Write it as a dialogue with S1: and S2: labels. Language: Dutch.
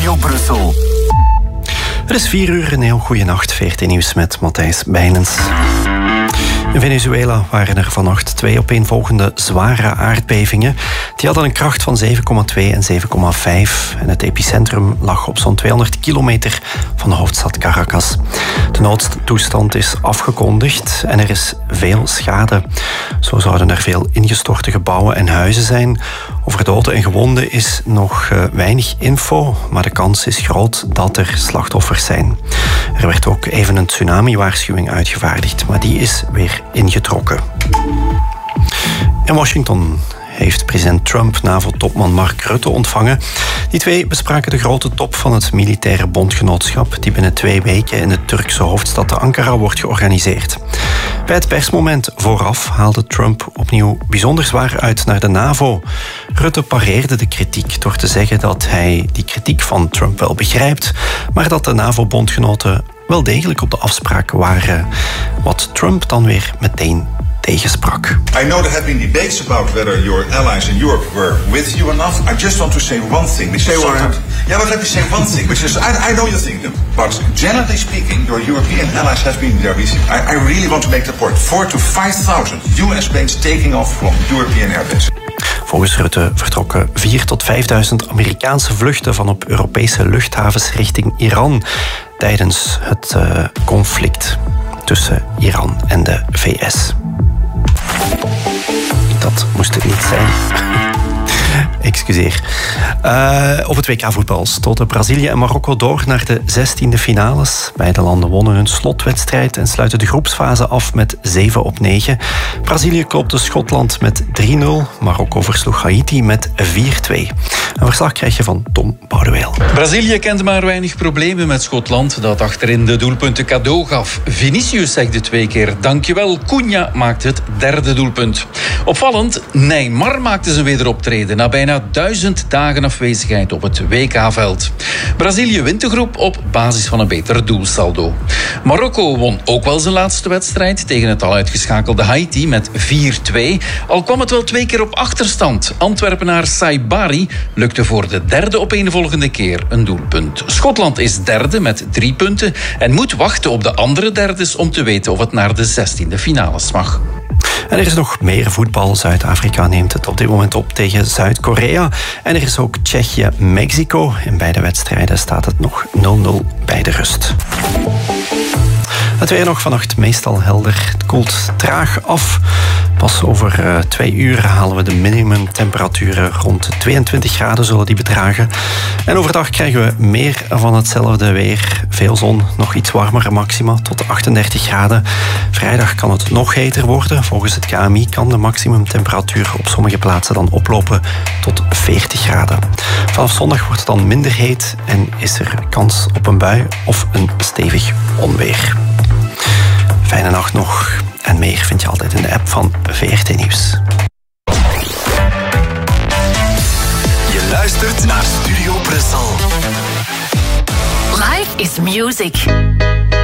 S1: Studio Brussel.
S2: Het is 4 uur, een heel goede nacht. VRT Nieuws met Matthijs Bijlens. In Venezuela waren er vannacht 2 opeenvolgende zware aardbevingen. Die hadden een kracht van 7,2 en 7,5. En het epicentrum lag op zo'n 200 kilometer van de hoofdstad Caracas. De noodtoestand is afgekondigd en er is veel schade. Zo zouden er veel ingestorte gebouwen en huizen zijn. Over doden en gewonden is nog weinig info, maar de kans is groot dat er slachtoffers zijn. Er werd ook even een tsunami-waarschuwing uitgevaardigd, maar die is weer ingetrokken. In Washington heeft president Trump NAVO-topman Mark Rutte ontvangen. Die twee bespraken de grote top van het militaire bondgenootschap die binnen 2 weken in de Turkse hoofdstad Ankara wordt georganiseerd. Bij het persmoment vooraf haalde Trump opnieuw bijzonder zwaar uit naar de NAVO. Rutte pareerde de kritiek door te zeggen dat hij die kritiek van Trump wel begrijpt, maar dat de NAVO-bondgenoten wel degelijk op de afspraak waren, wat Trump dan weer meteen tegensprak.
S3: I know there have been debates about whether your allies in Europe were with you enough. I just want to say one thing. Yeah, but let me say one thing, which is I know you think them, but generally speaking, your European allies have been there with you. I really want to make the point. 4,000 to 5,000 US planes taking off from European airbases.
S2: Volgens Rutte vertrokken 4.000 tot 5.000 Amerikaanse vluchten van op Europese luchthavens richting Iran tijdens het conflict tussen Iran en de VS. Dat moest het niet zijn. Excuseer. Op het WK-voetbal stoten Brazilië en Marokko door naar de 16e finales. Beide landen wonnen hun slotwedstrijd en sluiten de groepsfase af met 7-9. Brazilië klopte Schotland met 3-0. Marokko versloeg Haiti met 4-2. Een verslag krijg je van Tom Boudeweel.
S4: Brazilië kende maar weinig problemen met Schotland, dat achterin de doelpunten cadeau gaf. Vinicius zegde 2 keer dankjewel. Cunha maakte het 3e doelpunt. Opvallend, Neymar maakte zijn wederoptreden na bijna 1000 dagen afwezigheid op het WK-veld. Brazilië wint de groep op basis van een beter doelsaldo. Marokko won ook wel zijn laatste wedstrijd tegen het al uitgeschakelde Haiti met 4-2. Al kwam het wel 2 keer op achterstand. Antwerpenaar Saibari lukte voor de 3e opeenvolgende keer een doelpunt. Schotland is 3e met 3 punten en moet wachten op de andere derdes om te weten of het naar de 16e finales mag.
S2: En er is nog meer voetbal. Zuid-Afrika neemt het op dit moment op tegen Zuid-Korea. En er is ook Tsjechië-Mexico. In beide wedstrijden staat het nog 0-0 bij de rust. Het weer nog vannacht meestal helder. Het koelt traag af. Pas over 2 uur halen we de minimumtemperaturen. Rond 22 graden zullen die bedragen. En overdag krijgen we meer van hetzelfde weer. Veel zon, nog iets warmere maxima tot 38 graden. Vrijdag kan het nog heter worden. Volgens het KMI kan de maximumtemperatuur op sommige plaatsen dan oplopen tot 40 graden. Vanaf zondag wordt het dan minder heet en is er kans op een bui of een stevig onweer. Fijne nacht nog. En meer vind je altijd in de app van VRT Nieuws.
S1: Je luistert naar Studio Brussel.
S5: Life is music.